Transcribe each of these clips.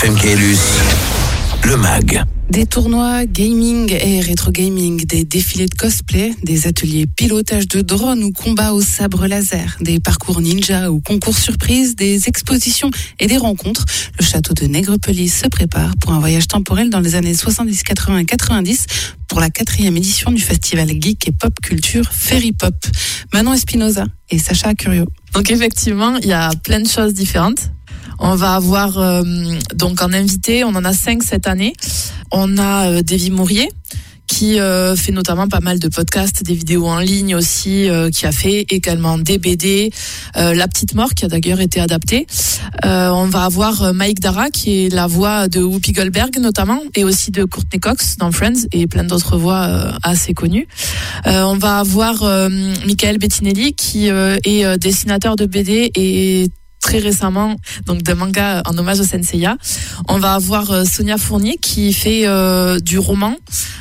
FM KLUS, le MAG. Des tournois gaming et rétro gaming, des défilés de cosplay, des ateliers pilotage de drone ou combat au sabre laser, des parcours ninja ou concours surprises, des expositions et des rencontres. Le château de Nègrepelisse se prépare pour un voyage temporel dans les années 70, 80 et 90 pour la 4e édition du festival geek et pop culture Ferry Pop. Manon Espinoza et Sacha Curio. Donc effectivement, il y a plein de choses différentes. On va avoir donc en invité, on en a 5 cette année. On a Davy Mourier qui fait notamment pas mal de podcasts, des vidéos en ligne aussi, qui a fait également des BD, La Petite Mort qui a d'ailleurs été adaptée. On va avoir Mike Dara qui est la voix de Whoopi Goldberg notamment et aussi de Courtney Cox dans Friends et plein d'autres voix assez connues. On va avoir Michael Bettinelli qui est dessinateur de BD et très récemment, donc de manga en hommage au Senseiya. On va avoir Sonia Fournier qui fait du roman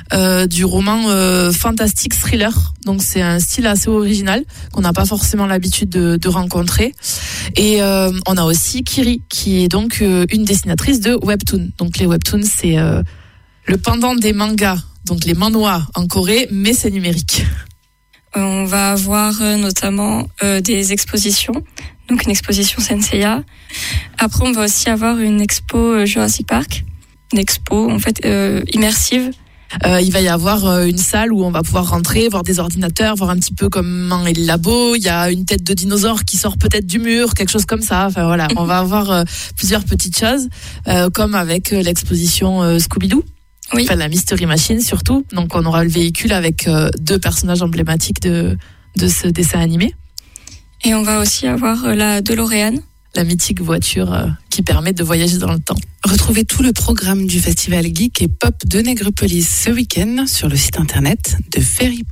fantastique thriller. Donc c'est un style assez original qu'on n'a pas forcément l'habitude de rencontrer. Et on a aussi Kiri qui est donc une dessinatrice de webtoon. Donc les webtoons c'est le pendant des mangas, donc les manhwa en Corée, mais c'est numérique. On va avoir notamment des expositions, donc une exposition Senseiya. Après, on va aussi avoir une expo Jurassic Park, une expo en fait immersive. Il va y avoir une salle où on va pouvoir rentrer, voir des ordinateurs, voir un petit peu comment est le labo. Il y a une tête de dinosaure qui sort peut-être du mur, quelque chose comme ça. Enfin voilà, on va avoir plusieurs petites choses, comme avec l'exposition Scooby-Doo. Oui. Enfin, la Mystery Machine surtout. Donc on aura le véhicule avec 2 personnages emblématiques de ce dessin animé. Et on va aussi avoir la DeLorean. La mythique voiture qui permet de voyager dans le temps. Retrouvez tout le programme du festival geek et pop de Nègrepelisse ce week-end sur le site internet de Ferry Pop.